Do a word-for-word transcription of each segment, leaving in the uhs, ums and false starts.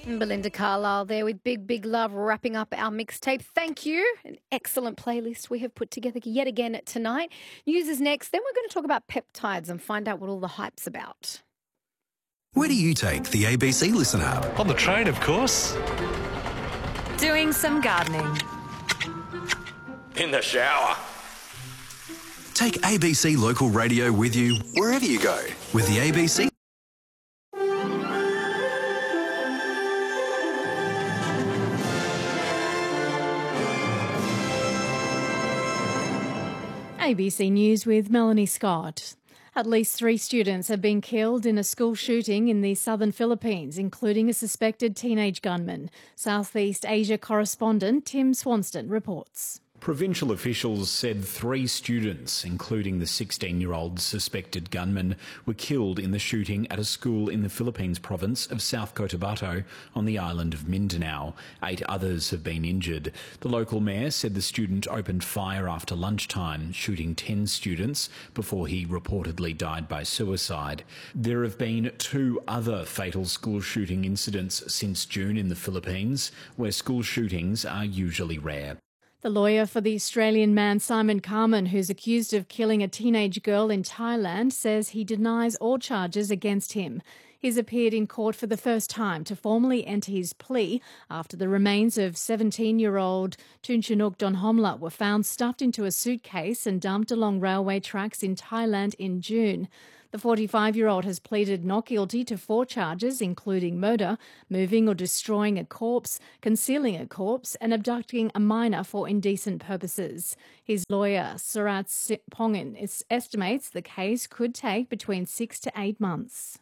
Belinda Carlisle there with Big Big Love wrapping up our mixtape. Thank you. An excellent playlist we have put together yet again tonight. News is next. Then we're going to talk about peptides and find out what all the hype's about. Where do you take the A B C Listen app? On the train, of course. Doing some gardening. In the shower. Take A B C Local Radio with you wherever you go with the A B C. A B C News with Melanie Scott. At least three students have been killed in a school shooting in the southern Philippines, including a suspected teenage gunman. Southeast Asia correspondent Tim Swanston reports. Provincial officials said three students, including the sixteen-year-old suspected gunman, were killed in the shooting at a school in the Philippines province of South Cotabato on the island of Mindanao. Eight others have been injured. The local mayor said the student opened fire after lunchtime, shooting ten students before he reportedly died by suicide. There have been two other fatal school shooting incidents since June in the Philippines, where school shootings are usually rare. The lawyer for the Australian man Simon Carman, who's accused of killing a teenage girl in Thailand, says he denies all charges against him. He's appeared in court for the first time to formally enter his plea after the remains of seventeen-year-old Tunchanuk Donhomla were found stuffed into a suitcase and dumped along railway tracks in Thailand in June. The forty-five-year-old has pleaded not guilty to four charges, including murder, moving or destroying a corpse, concealing a corpse, and abducting a minor for indecent purposes. His lawyer, Surat Pongin, estimates the case could take between six to eight months.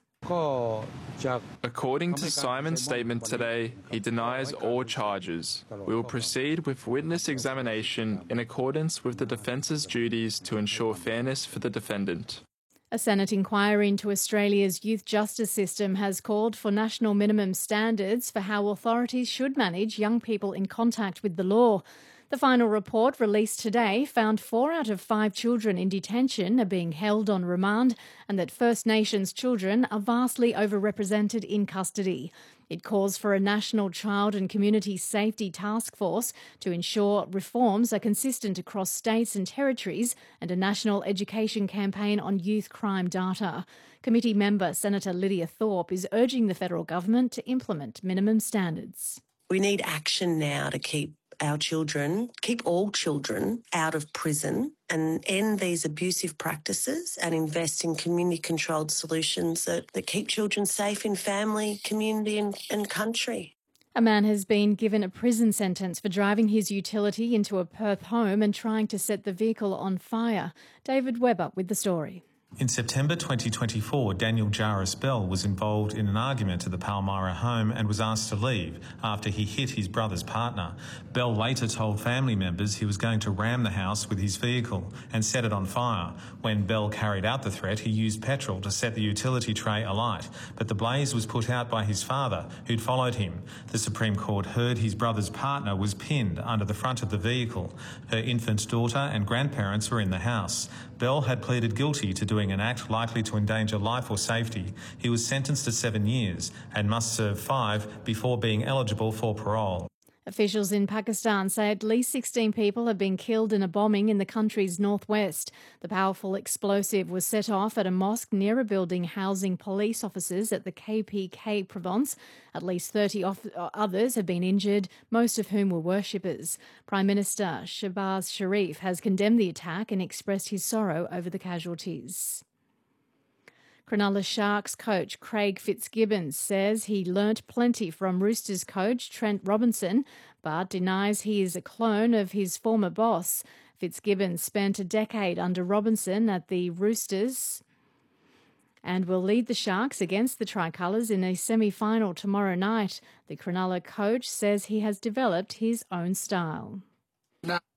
According to Simon's statement today, he denies all charges. We will proceed with witness examination in accordance with the defence's duties to ensure fairness for the defendant. A Senate inquiry into Australia's youth justice system has called for national minimum standards for how authorities should manage young people in contact with the law. The final report, released today, found four out of five children in detention are being held on remand and that First Nations children are vastly overrepresented in custody. It calls for a national child and community safety task force to ensure reforms are consistent across states and territories and a national education campaign on youth crime data. Committee member Senator Lydia Thorpe is urging the federal government to implement minimum standards. We need action now to keep our children, keep all children out of prison and end these abusive practices and invest in community-controlled solutions that, that keep children safe in family, community and, and country. A man has been given a prison sentence for driving his utility into a Perth home and trying to set the vehicle on fire. David Webber with the story. In September twenty twenty-four, Daniel Jarvis Bell was involved in an argument at the Palmyra home and was asked to leave after he hit his brother's partner. Bell later told family members he was going to ram the house with his vehicle and set it on fire. When Bell carried out the threat, he used petrol to set the utility tray alight, but the blaze was put out by his father, who'd followed him. The Supreme Court heard his brother's partner was pinned under the front of the vehicle. Her infant daughter and grandparents were in the house. Bell had pleaded guilty to doing an act likely to endanger life or safety. He was sentenced to seven years and must serve five before being eligible for parole. Officials in Pakistan say at least sixteen people have been killed in a bombing in the country's northwest. The powerful explosive was set off at a mosque near a building housing police officers at the K P K province. At least thirty others have been injured, most of whom were worshippers. Prime Minister Shehbaz Sharif has condemned the attack and expressed his sorrow over the casualties. Cronulla Sharks coach Craig Fitzgibbons says he learnt plenty from Roosters coach Trent Robinson, but denies he is a clone of his former boss. Fitzgibbons spent a decade under Robinson at the Roosters and will lead the Sharks against the Tricolours in a semi-final tomorrow night. The Cronulla coach says he has developed his own style. No,